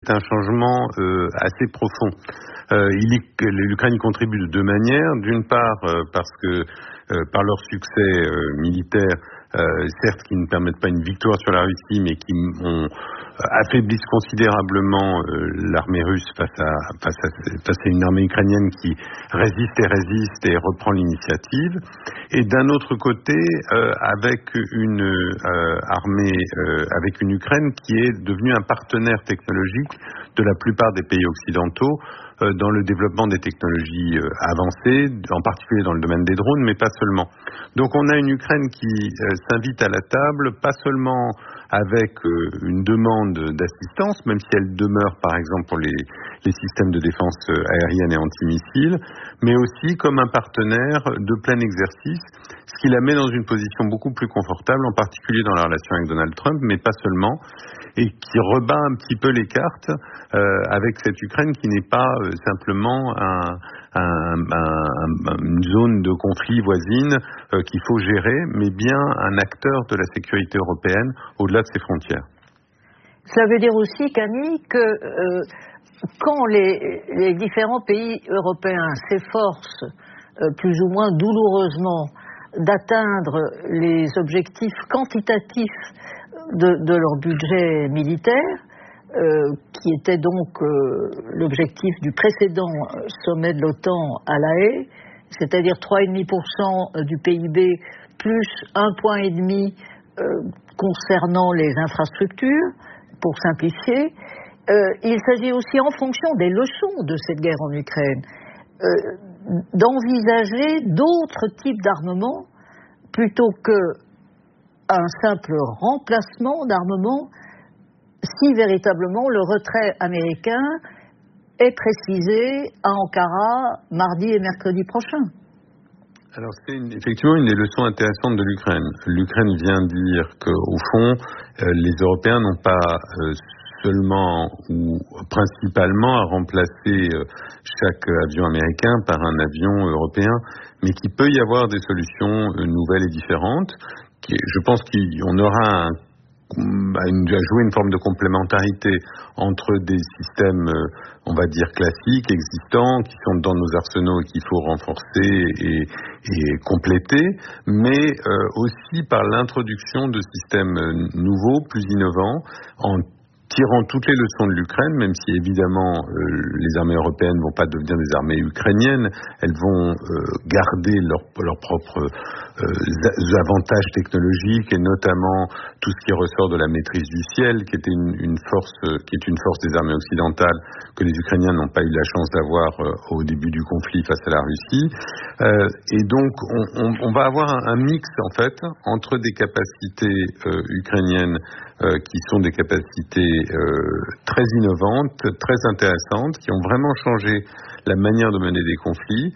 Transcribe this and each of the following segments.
c'est un changement assez profond. L'Ukraine y contribue de deux manières. D'une part, parce que par leur succès militaire, certes qui ne permettent pas une victoire sur la Russie, mais qui affaiblissent considérablement l'armée russe face à une armée ukrainienne qui résiste et reprend l'initiative. Et d'un autre côté, avec une armée, avec une Ukraine qui est devenue un partenaire technologique de la plupart des pays occidentaux dans le développement des technologies avancées, en particulier dans le domaine des drones, mais pas seulement. Donc on a une Ukraine qui s'invite à la table, pas seulement avec une demande d'assistance, même si elle demeure par exemple pour les systèmes de défense aérienne et antimissiles, mais aussi comme un partenaire de plein exercice, ce qui la met dans une position beaucoup plus confortable, en particulier dans la relation avec Donald Trump, mais pas seulement, et qui rebat un petit peu les cartes avec cette Ukraine qui n'est pas simplement une zone de conflit voisine qu'il faut gérer, mais bien un acteur de la sécurité européenne au-delà de ses frontières. Cela veut dire aussi, Camille, que quand les différents pays européens s'efforcent plus ou moins douloureusement d'atteindre les objectifs quantitatifs de leur budget militaire, qui était donc l'objectif du précédent sommet de l'OTAN à La Haye, c'est-à-dire 3,5% du PIB plus 1,5 point concernant les infrastructures, pour simplifier. Il s'agit aussi, en fonction des leçons de cette guerre en Ukraine, d'envisager d'autres types d'armements plutôt qu'un simple remplacement d'armements si véritablement le retrait américain est précisé à Ankara mardi et mercredi prochain. Alors c'est effectivement une des leçons intéressantes de l'Ukraine. L'Ukraine vient dire qu'au fond, les Européens n'ont pas seulement ou principalement à remplacer chaque avion américain par un avion européen, mais qu'il peut y avoir des solutions nouvelles et différentes. Je pense qu'on aura à jouer une forme de complémentarité entre des systèmes, on va dire, classiques, existants, qui sont dans nos arsenaux et qu'il faut renforcer et compléter, mais aussi par l'introduction de systèmes nouveaux, plus innovants, en tirant toutes les leçons de l'Ukraine, même si évidemment les armées européennes ne vont pas devenir des armées ukrainiennes, elles vont garder leurs propres avantages technologiques et notamment tout ce qui ressort de la maîtrise du ciel, qui était une force des armées occidentales que les Ukrainiens n'ont pas eu la chance d'avoir au début du conflit face à la Russie. Et donc on va avoir un mix en fait entre des capacités ukrainiennes qui sont des capacités très innovantes, très intéressantes, qui ont vraiment changé la manière de mener des conflits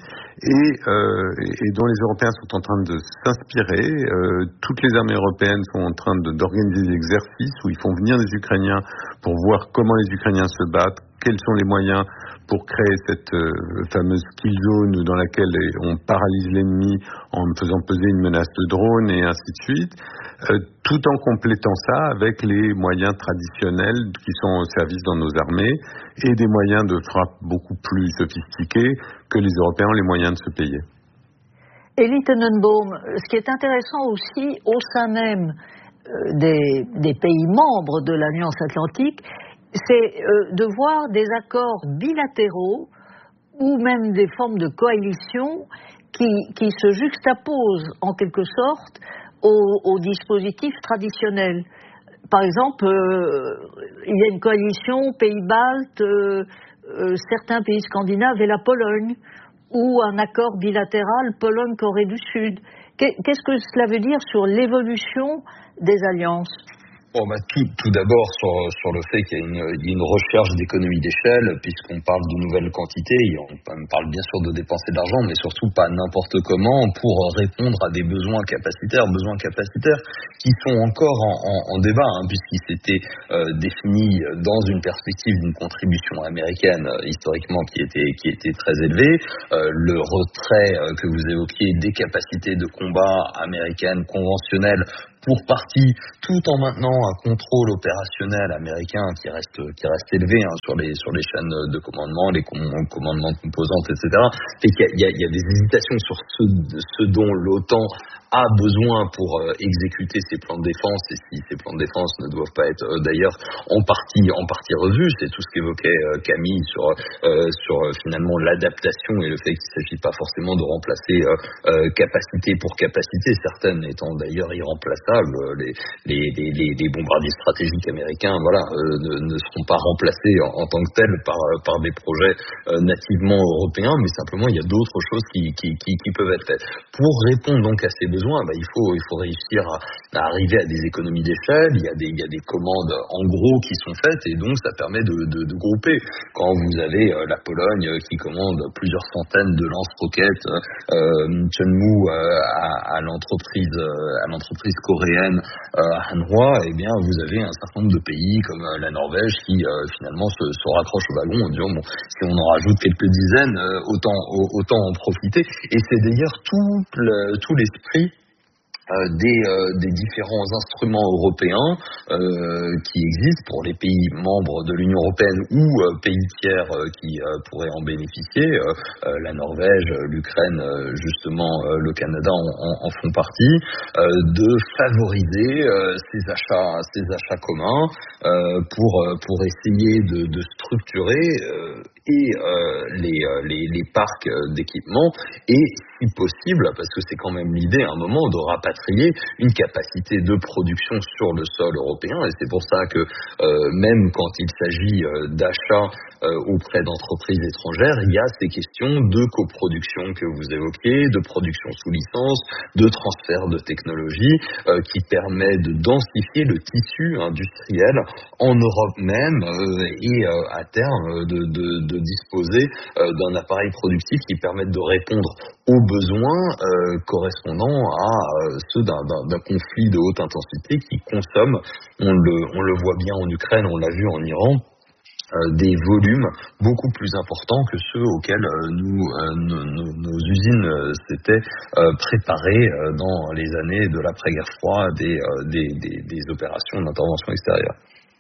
et dont les Européens sont en train de s'inspirer. Toutes les armées européennes sont en train d'organiser des exercices où ils font venir des Ukrainiens pour voir comment les Ukrainiens se battent, quels sont les moyens pour créer cette fameuse kill zone dans laquelle on paralyse l'ennemi en faisant peser une menace de drone et ainsi de suite, tout en complétant ça avec les moyens traditionnels qui sont au service dans nos armées et des moyens de frappe beaucoup plus sophistiqués que les Européens ont les moyens de se payer. Elie Tenenbaum, ce qui est intéressant aussi au sein même des pays membres de l'Alliance Atlantique, c'est de voir des accords bilatéraux ou même des formes de coalition qui se juxtaposent en quelque sorte aux dispositifs traditionnels. Par exemple, il y a une coalition Pays-Baltes, certains pays scandinaves et la Pologne, ou un accord bilatéral Pologne-Corée du Sud. Qu'est-ce que cela veut dire sur l'évolution des alliances ? Bon, tout d'abord sur le fait qu'il y a une recherche d'économie d'échelle, puisqu'on parle de nouvelles quantités, on parle bien sûr de dépenser de l'argent, mais surtout pas n'importe comment pour répondre à des besoins capacitaires qui sont encore en débat, puisqu'ils s'étaient définis dans une perspective d'une contribution américaine historiquement qui était très élevée. Le retrait que vous évoquiez des capacités de combat américaines conventionnelles pour partie, tout en maintenant un contrôle opérationnel américain qui reste élevé sur les chaînes de commandement, les commandements de composantes, etc. Et qu'il y a des hésitations sur ce dont l'OTAN a besoin pour exécuter ses plans de défense, et si ces plans de défense ne doivent pas être d'ailleurs en partie revus. C'est tout ce qu'évoquait Camille sur finalement l'adaptation et le fait qu'il ne s'agit pas forcément de remplacer capacité pour capacité, certaines étant d'ailleurs irremplaçables. Les bombardiers stratégiques américains ne seront pas remplacés en tant que tels par des projets nativement européens, mais simplement il y a d'autres choses qui peuvent être faites. Pour répondre donc à ces besoins, il faut réussir à arriver à des économies d'échelle. Il y a des commandes en gros qui sont faites, et donc ça permet de grouper. Quand vous avez la Pologne qui commande plusieurs centaines de lance-roquettes Chunmoo à l'entreprise coréenne Hanwha, eh bien vous avez un certain nombre de pays comme la Norvège qui finalement se raccrochent au wagon en disant si on en rajoute quelques dizaines, autant en profiter. Et c'est d'ailleurs tout l'esprit des différents instruments européens qui existent pour les pays membres de l'Union européenne ou pays tiers qui pourraient en bénéficier. La Norvège, l'Ukraine, justement, le Canada en font partie, de favoriser ces achats communs pour essayer de structurer les parcs d'équipement, et si possible, parce que c'est quand même l'idée à un moment, de rapatrier une capacité de production sur le sol européen. Et c'est pour ça que même quand il s'agit d'achats auprès d'entreprises étrangères, il y a ces questions de coproduction que vous évoquez, de production sous licence, de transfert de technologie qui permet de densifier le tissu industriel en Europe même et à terme de disposer d'un appareil productif qui permette de répondre aux besoins correspondant à ceux d'un conflit de haute intensité qui consomme, on le voit bien en Ukraine, on l'a vu en Iran, des volumes beaucoup plus importants que ceux auxquels nos usines s'étaient préparées dans les années de l'après-guerre froide des opérations d'intervention extérieure.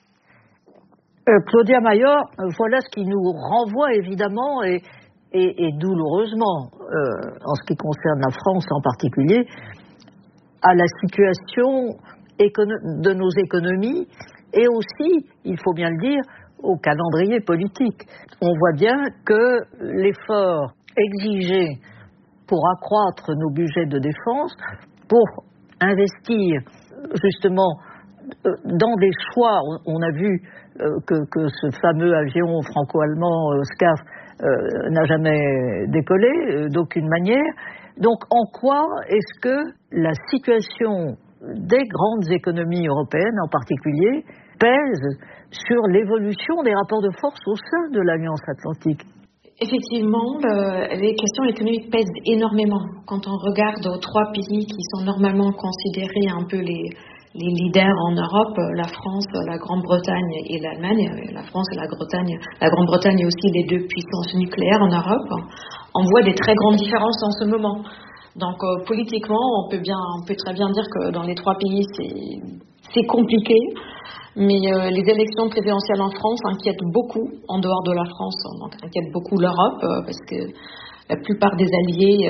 Claudia Mayor, voilà ce qui nous renvoie évidemment et douloureusement, en ce qui concerne la France en particulier, à la situation de nos économies et aussi, il faut bien le dire, au calendrier politique. On voit bien que l'effort exigé pour accroître nos budgets de défense, pour investir justement dans des choix, on a vu que ce fameux avion franco-allemand SCAF n'a jamais décollé d'aucune manière. Donc en quoi est-ce que la situation des grandes économies européennes en particulier pèse sur l'évolution des rapports de force au sein de l'Alliance Atlantique? Effectivement, les questions économiques pèsent énormément. Quand on regarde aux trois pays qui sont normalement considérés un peu les leaders en Europe, la France, la Grande-Bretagne et l'Allemagne, la France et la Grande-Bretagne et aussi les deux puissances nucléaires en Europe, on voit des très grandes différences en ce moment. Donc politiquement, on peut très bien dire que dans les trois pays, c'est compliqué, mais les élections présidentielles en France inquiètent beaucoup, en dehors de la France, donc inquiètent beaucoup l'Europe, parce que la plupart des alliés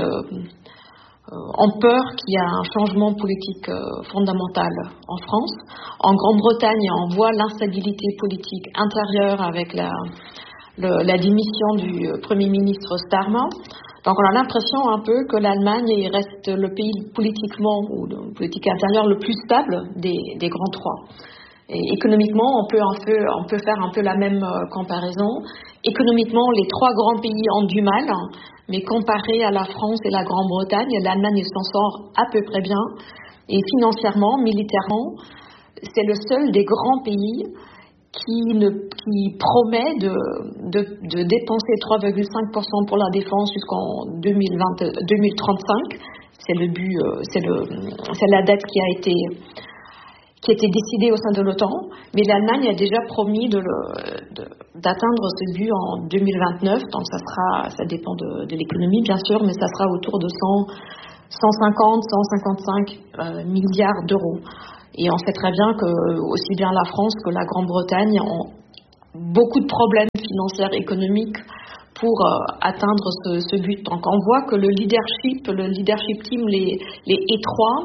ont peur qu'il y ait un changement politique fondamental en France. En Grande-Bretagne, on voit l'instabilité politique intérieure avec la démission du Premier ministre Starmer. Donc on a l'impression un peu que l'Allemagne reste le pays politiquement ou de politique intérieure le plus stable des grands trois. Et économiquement, on peut faire un peu la même comparaison. Économiquement, les trois grands pays ont du mal, mais comparé à la France et la Grande-Bretagne, l'Allemagne s'en sort à peu près bien. Et financièrement, militairement, c'est le seul des grands pays qui promet de dépenser 3,5% pour la défense jusqu'en 2035. C'est le but, c'est la date qui a été décidée au sein de l'OTAN, mais l'Allemagne a déjà promis d'atteindre ce but en 2029, donc ça dépend de l'économie bien sûr, mais ça sera autour de 150-155 milliards d'euros. Et on sait très bien que aussi bien la France que la Grande-Bretagne ont beaucoup de problèmes financiers, économiques pour atteindre ce but. Donc on voit que le leadership team, les E3,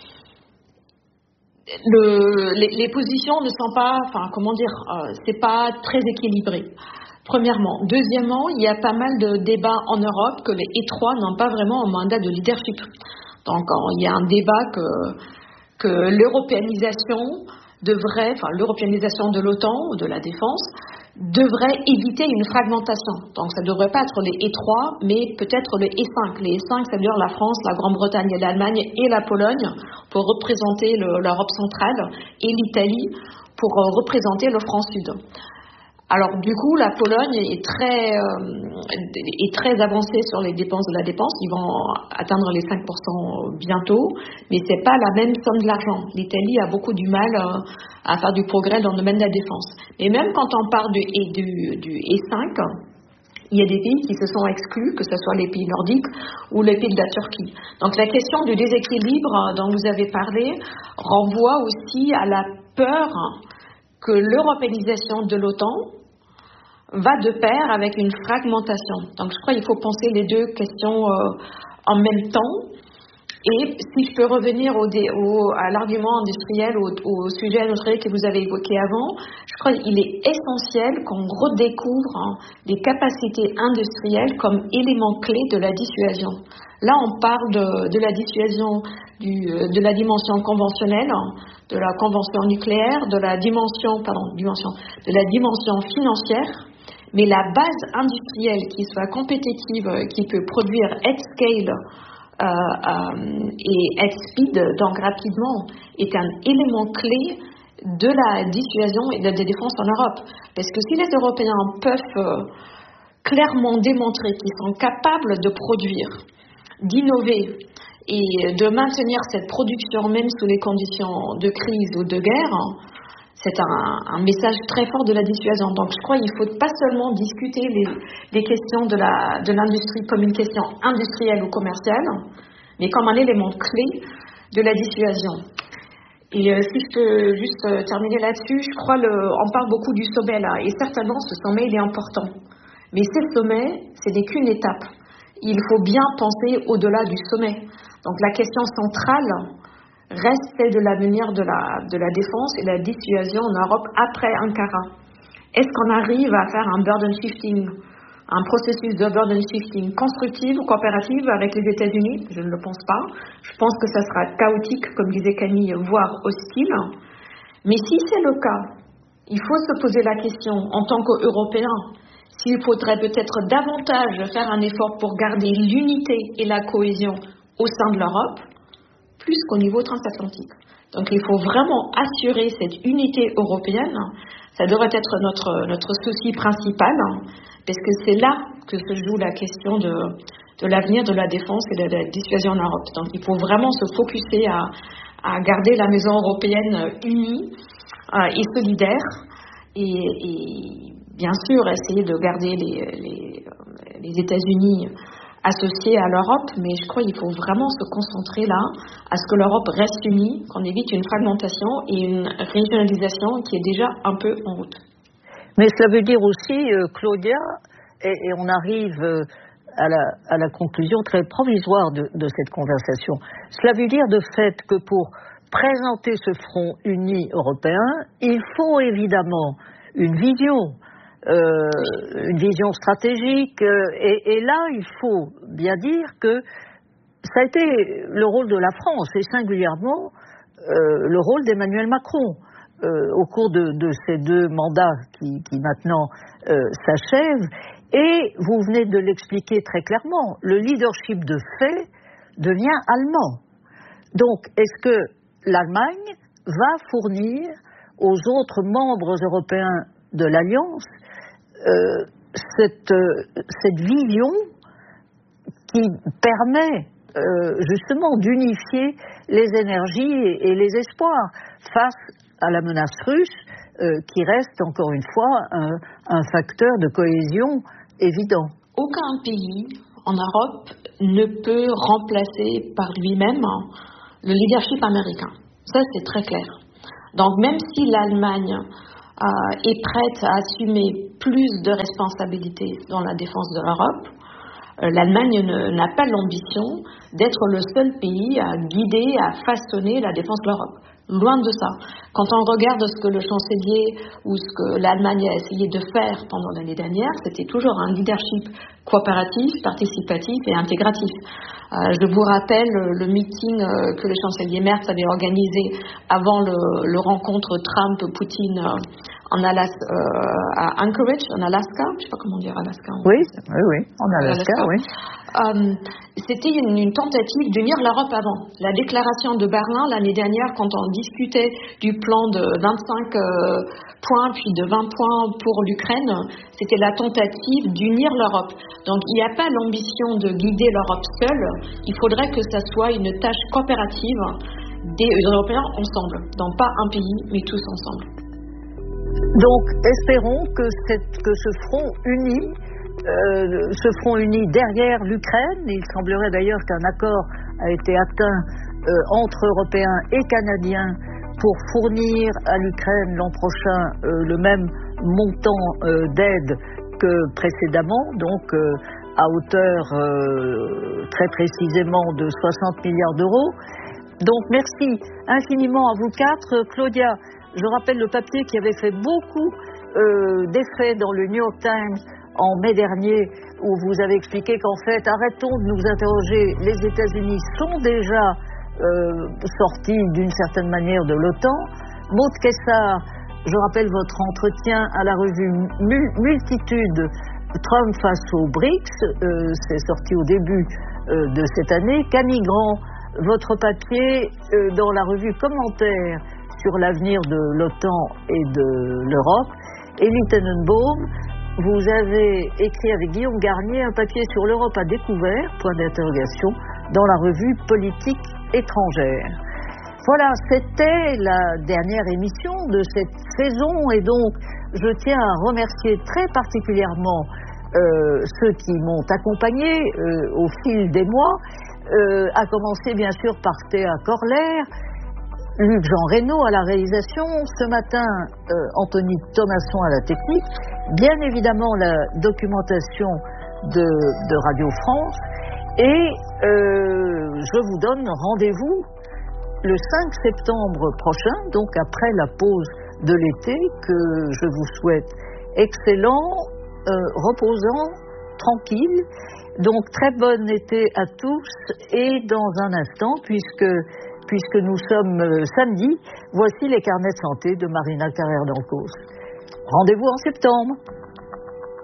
les positions ne sont pas, c'est pas très équilibré. Premièrement. Deuxièmement, il y a pas mal de débats en Europe que les E3 n'ont pas vraiment un mandat de leadership. Donc il y a un débat que l'européanisation l'européanisation de l'OTAN ou de la défense devrait éviter une fragmentation. Donc ça ne devrait pas être les E3, mais peut-être les E5. Les E5, c'est-à-dire la France, la Grande-Bretagne, l'Allemagne et la Pologne pour représenter l'Europe centrale et l'Italie pour représenter le Front Sud. Alors du coup, la Pologne est très avancée sur les dépenses de la défense. Ils vont atteindre les 5% bientôt, mais c'est pas la même somme de l'argent. L'Italie a beaucoup du mal à faire du progrès dans le domaine de la défense. Et même quand on parle du E5, il y a des pays qui se sont exclus, que ce soit les pays nordiques ou les pays de la Turquie. Donc la question du déséquilibre dont vous avez parlé renvoie aussi à la peur que l'européanisation de l'OTAN va de pair avec une fragmentation. Donc je crois qu'il faut penser les deux questions en même temps. Et si je peux revenir à l'argument industriel, au sujet industriel que vous avez évoqué avant, je crois qu'il est essentiel qu'on redécouvre les capacités industrielles comme élément clé de la dissuasion. Là, on parle de la dissuasion de la dimension conventionnelle, de la convention nucléaire, de la dimension financière, mais la base industrielle qui soit compétitive, qui peut produire at scale et at speed, donc rapidement, est un élément clé de la dissuasion et de la défense en Europe. Parce que si les Européens peuvent clairement démontrer qu'ils sont capables de produire, d'innover et de maintenir cette production même sous les conditions de crise ou de guerre, c'est un message très fort de la dissuasion. Donc je crois qu'il ne faut pas seulement discuter les questions de l'industrie comme une question industrielle ou commerciale, mais comme un élément clé de la dissuasion. Et si je peux juste terminer là-dessus, je crois on parle beaucoup du sommet là, et certainement ce sommet il est important. Mais ce sommet, ce n'est qu'une étape. Il faut bien penser au-delà du sommet. Donc la question centrale reste celle de l'avenir de la défense et de la dissuasion en Europe après Ankara. Est-ce qu'on arrive à faire un burden shifting, un processus de burden shifting constructif ou coopératif avec les États-Unis? Je ne le pense pas. Je pense que ça sera chaotique, comme disait Camille, voire hostile. Mais si c'est le cas, il faut se poser la question en tant qu'Européens, s'il faudrait peut-être davantage faire un effort pour garder l'unité et la cohésion au sein de l'Europe, plus qu'au niveau transatlantique. Donc il faut vraiment assurer cette unité européenne. Ça devrait être notre souci principal, parce que c'est là que se joue la question de l'avenir de la défense et de la dissuasion en Europe. Donc il faut vraiment se focuser à garder la maison européenne unie et solidaire, et bien sûr essayer de garder les États-Unis associés à l'Europe, mais je crois qu'il faut vraiment se concentrer là à ce que l'Europe reste unie, qu'on évite une fragmentation et une régionalisation qui est déjà un peu en route. Mais cela veut dire aussi, Claudia, et on arrive à la conclusion très provisoire de cette conversation, cela veut dire de fait que pour présenter ce front uni européen, il faut évidemment une vision stratégique, et là il faut bien dire que ça a été le rôle de la France et singulièrement le rôle d'Emmanuel Macron au cours de ces deux mandats qui maintenant s'achèvent, et vous venez de l'expliquer très clairement, le leadership de fait devient allemand. Donc est-ce que l'Allemagne va fournir aux autres membres européens de l'Alliance cette vision qui permet justement d'unifier les énergies et les espoirs face à la menace russe qui reste encore une fois un facteur de cohésion évident? Aucun pays en Europe ne peut remplacer par lui-même le leadership américain. Ça, c'est très clair. Donc, même si l'Allemagne est prête à assumer plus de responsabilités dans la défense de l'Europe, l'Allemagne n'a pas l'ambition d'être le seul pays à guider, à façonner la défense de l'Europe. Loin de ça. Quand on regarde ce que le chancelier ou ce que l'Allemagne a essayé de faire pendant l'année dernière, c'était toujours un leadership coopératif, participatif et intégratif. Je vous rappelle le meeting que le chancelier Merz avait organisé avant le rencontre Trump-Poutine à Anchorage, en Alaska. Je ne sais pas comment dire Alaska. Oui, en Alaska, oui. C'était une tentative d'unir l'Europe avant. La déclaration de Berlin l'année dernière, quand on discutait du plan de 25 points puis de 20 points pour l'Ukraine, c'était la tentative d'unir l'Europe. Donc il n'y a pas l'ambition de guider l'Europe seule. Il faudrait que ça soit une tâche coopérative des Européens ensemble. Donc pas un pays, mais tous ensemble. Donc espérons que ce front uni derrière l'Ukraine. Il semblerait d'ailleurs qu'un accord a été atteint entre Européens et Canadiens pour fournir à l'Ukraine l'an prochain le même montant d'aide que précédemment, donc à hauteur très précisément de 60 milliards d'euros. Donc merci infiniment à vous quatre. Claudia, je rappelle le papier qui avait fait beaucoup d'effet dans le New York Times en mai dernier, où vous avez expliqué qu'en fait, arrêtons de nous interroger, les États-Unis sont déjà sortis d'une certaine manière de l'OTAN. Maud Kessar, je rappelle votre entretien à la revue Multitude, Trump face aux BRICS, c'est sorti au début de cette année. Camille Grand, votre papier dans la revue Commentaire sur l'avenir de l'OTAN et de l'Europe. Elie Tenenbaum, vous avez écrit avec Guillaume Garnier un papier sur l'Europe à découvert, point d'interrogation, dans la revue Politique étrangère. Voilà, c'était la dernière émission de cette saison et donc je tiens à remercier très particulièrement ceux qui m'ont accompagné au fil des mois, à commencer bien sûr par Théa Corler, Luc-Jean Reynaud à la réalisation, ce matin Anthony Thomasson à la technique, bien évidemment la documentation de Radio France et je vous donne rendez-vous le 5 septembre prochain, donc après la pause de l'été que je vous souhaite excellent, reposant, tranquille. Donc très bon été à tous et dans un instant, puisque nous sommes samedi, voici les carnets de santé de Marina Carrère-Dancos. Rendez-vous en septembre.